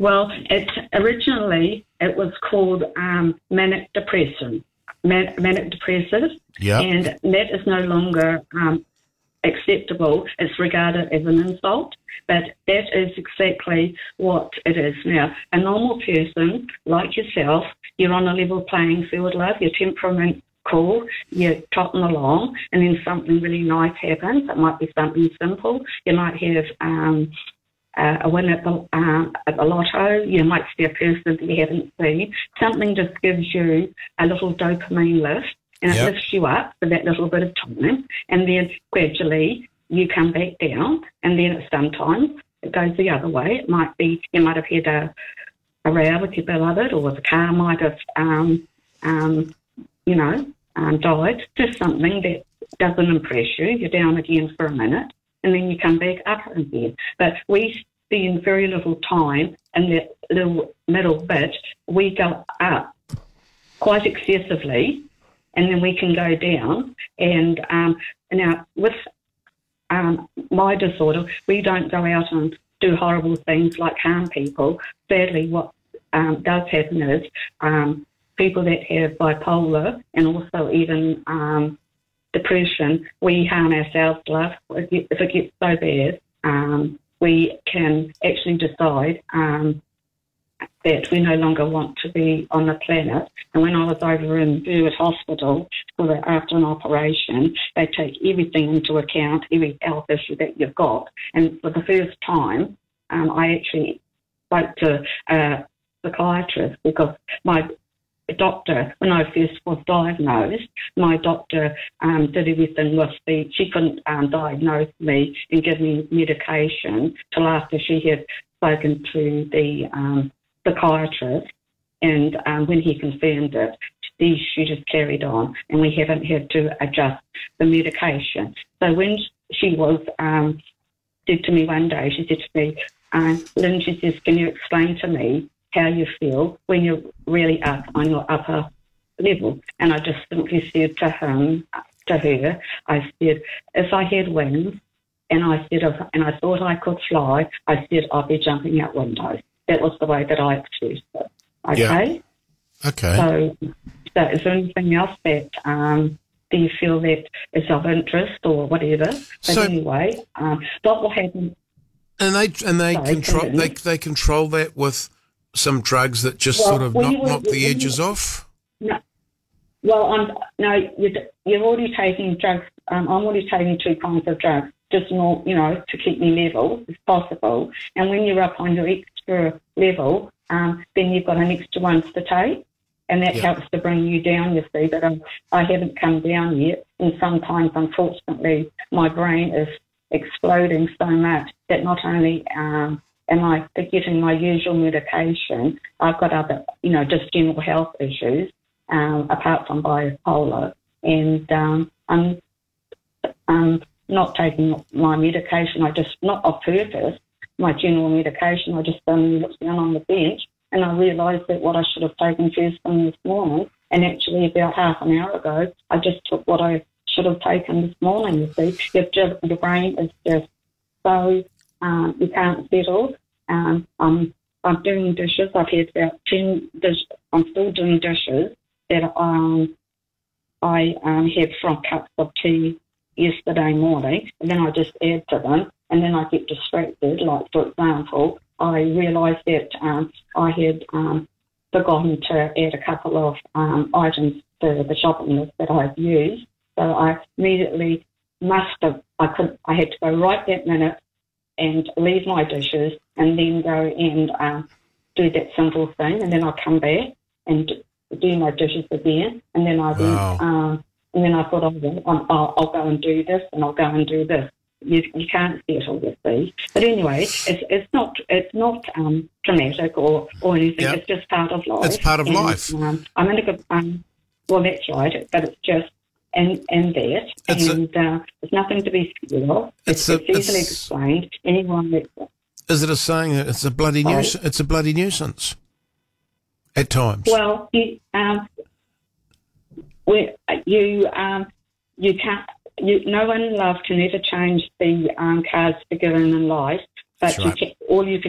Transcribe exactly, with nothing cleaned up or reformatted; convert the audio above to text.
Well, it originally it was called um, manic depression, man, manic depressive, Yeah. and that is no longer um, acceptable. It's regarded as an insult, but that is exactly what it is now. A normal person like yourself, you're on a level playing field, love. Your temperament cool, you're trotting along, and then something really nice happens. It might be something simple. You might have um, uh, a win at the, uh, at the lotto. You might see a person that you haven't seen. Something just gives you a little dopamine lift, and Yep. it lifts you up for that little bit of time, and then gradually you come back down, and then it, sometimes it goes the other way. It might be you might have had a, a row with your beloved, or the car might have, um, um, you know, um, died. Just something that doesn't impress you. You're down again for a minute, and then you come back up again. But we spend very little time in that little middle bit. We go up quite excessively, and then we can go down. And um, now with um, my disorder, we don't go out and do horrible things like harm people. Sadly, what um, does happen is um, people that have bipolar and also even um, depression, we harm ourselves, love. If it gets so bad, um, we can actually decide um, that we no longer want to be on the planet. And when I was over in Burwood Hospital for the, after an operation, they take everything into account, every health issue that you've got. And for the first time, um, I actually spoke to a psychiatrist because my doctor, when I first was diagnosed, my doctor um, did everything with the, she couldn't um, diagnose me and give me medication till after she had spoken to the um, psychiatrist, and um, when he confirmed it, she, she just carried on, and we haven't had to adjust the medication. So when she was um, said to me one day, she said to me, um, Lynn, she says, can you explain to me how you feel when you're really up on your upper level? And I just simply said to him, to her, I said, if I had wings and I said, if, and I thought I could fly, I said I'd be jumping out windows. That was the way that I expressed it. Okay? Yeah. Okay. So, so is there anything else that um, do you feel that is of interest or whatever? But So- anyway, um, what will happen? And they and they Sorry, control continue. they they control that with some drugs that just Well, sort of when knock, you were- knock the when you- edges off. No, well, I'm no. You're, you're already taking drugs. Um, I'm already taking two kinds of drugs, just more, you know, to keep me level as possible. And when you're up on your extra level, um, then you've got an extra one to take, and that Yeah. helps to bring you down. You see, but um, I haven't come down yet, and sometimes, unfortunately, my brain is exploding so much that not only um, am I getting my usual medication, I've got other, you know, just general health issues. Um, apart from bipolar, and um, I'm um, not taking my medication. I just, not on purpose, my general medication. I just suddenly looked down on the bench and I realised that what I should have taken first thing this morning, and actually about half an hour ago, I just took what I should have taken this morning. You see, your, just, your brain is just so um, you can't settle. Um, I'm I'm doing dishes. I've had about ten dishes. I'm still doing dishes that um, I um, had from cups of tea yesterday morning, and then I just add to them, and then I get distracted. Like, for example, I realised that um, I had um, forgotten to add a couple of um, items to the shopping list that I've used, so I immediately must have, I could, I had to go right that minute and leave my dishes and then go and um, do that simple thing, and then I come back and do my dishes again, and then I Wow. went, um, and then I thought, oh, I'll, I'll, I'll go and do this, and I'll go and do this. You, you can't settle with these. But anyway, it's it's not it's not um, dramatic or, or anything. Yeah. It's just part of life. It's part of And, life. Um, I'm in a good. Um, well, that's right. But it's just and and that, It's a- and uh, there's nothing to be scared of. It's It's, a- it's easily it's- explained. Anyone that Is it a saying that it's a bloody Sorry? nuisance? It's a bloody nuisance at times. Well, you, um, we, you, um, you can't. You, no one in love can ever change the um, cards to given in life, but That's you right. can, all you can